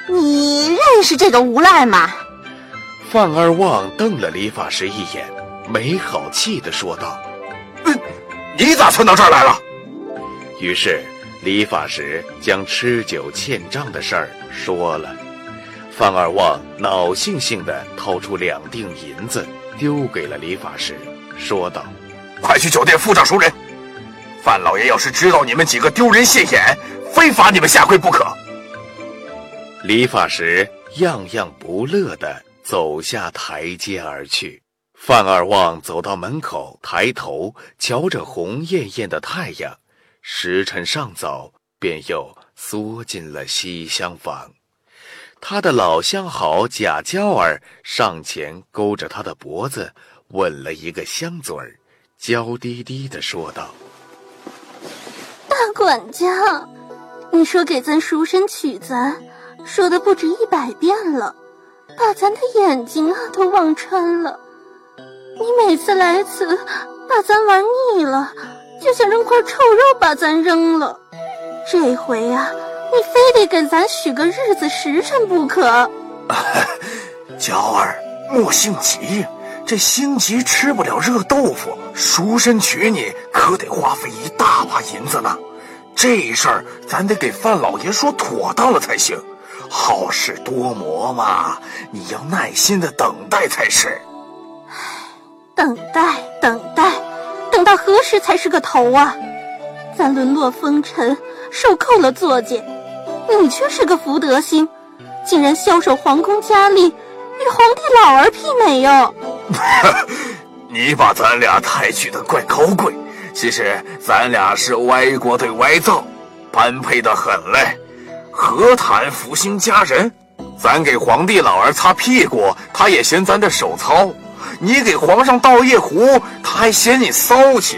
你认识这个无赖吗？ 范二旺瞪了李法师一眼，没好气地说道： 你咋窜到这儿来了？ 于是李法师将吃酒欠账的事儿说了。范二旺恼悻悻地掏出2锭银子丢给了李法师，说道： 快去酒店付账赎人，范老爷要是知道你们几个丢人现眼，非罚你们下跪不可。 李法师样样不乐地走下台阶而去。范二旺走到门口，抬头瞧着红艳艳的太阳，时辰尚早，便又缩进了西厢房。他的老相好贾娇儿上前勾着他的脖子，吻了一个香嘴儿，娇滴滴地说道： 大管家，你说给咱赎身娶咱，说的不止100遍了，把咱的眼睛都望穿了。你每次来此，把咱玩腻了，就想扔块臭肉把咱扔了。这回你非得给咱许个日子时辰不可。 娇儿，莫性急，这心急吃不了热豆腐，赎身娶你可得花费一大把银子呢。这事儿咱得给范老爷说妥当了才行。好事多磨嘛，你要耐心的等待才是。 等待，等到何时才是个头啊？咱沦落风尘，受扣了作践，你却是个福德星，竟然枭首皇宫佳丽，与皇帝老儿媲美哟！ 你把咱俩抬举得怪高贵，其实咱俩是歪国对歪造，般配得很嘞。何谈福星佳人？咱给皇帝老儿擦屁股，他也嫌咱的手糙；你给皇上倒夜壶，他还嫌你骚气。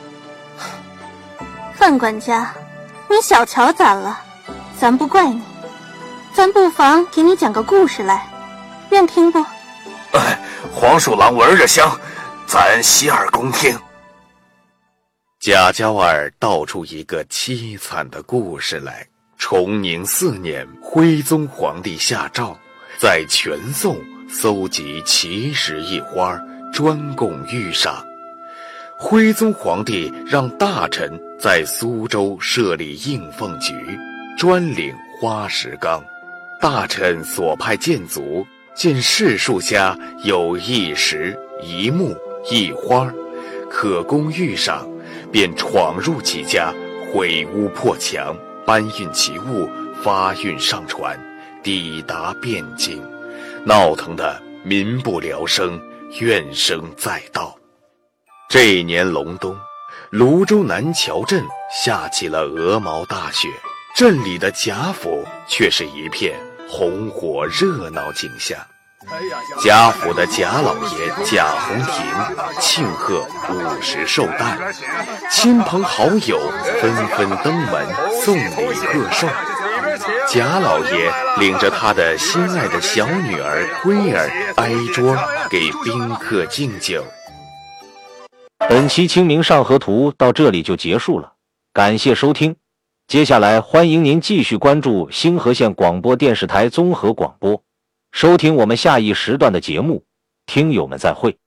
范管家，你小瞧咱了，咱不怪你，咱不妨给你讲个故事来，愿听不？ 黄鼠狼闻着香，咱洗耳恭听。 贾娇儿道出一个凄惨的故事来。崇宁4年，徽宗皇帝下诏，在全宋搜集奇石异花，专供御赏。徽宗皇帝让大臣在苏州设立应奉局，专领花石纲。大臣所派谏卒见市树下有异石、一木、一花，可供御赏，便闯入其家，毁屋破墙，搬运其物，发运上船，抵达汴京，闹腾得民不聊生，怨声载道。这一年隆冬，泸州南桥镇下起了鹅毛大雪，镇里的贾府却是一片红火热闹景象。贾府的贾老爷贾洪庭庆贺50寿诞，亲朋好友纷纷登门送礼贺寿。贾老爷领着他的心爱的小女儿闺儿挨桌给宾客敬酒。 本期《清明上河图》到这里就结束了，感谢收听。接下来欢迎您继续关注星河县广播电视台综合广播，收听我们下一时段的节目。听友们再会。